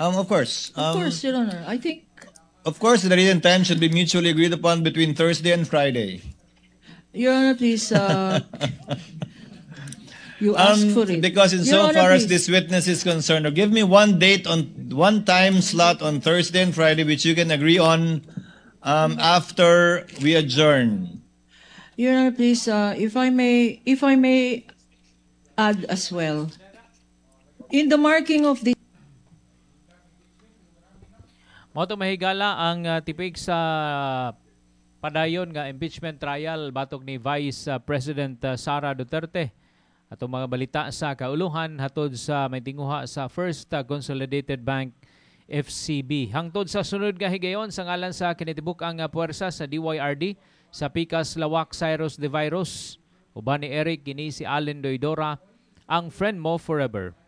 Of course. Of course, Your Honor. I think, Of course, the written time should be mutually agreed upon between Thursday and Friday. Your Honor, please, you asked for it. Because Your insofar Honor, as please. this witness is concerned, or give me one date on one time slot on Thursday and Friday which you can agree on after we adjourn. Your Honor, please, if I may add as well, in the marking of the Moto mahigala ang tipik sa padayon nga impeachment trial batok ni Vice President Sara Duterte. Atong mga balita sa kauluhan hatod sa may tinguha sa First Consolidated Bank FCB. Hangtod sa sunod nga higayon sa ngalan sa kinitibuk ang puwersa sa DYRD sa Pikas Lawak Cyrus de Virus uban ni Eric kini si Allen Doidora ang friend mo forever.